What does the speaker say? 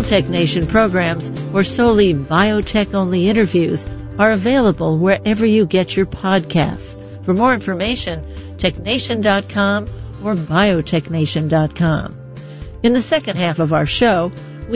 Tech Nation programs or solely biotech-only interviews are available wherever you get your podcasts. For more information, technation.com or biotechnation.com. In the second half of our show,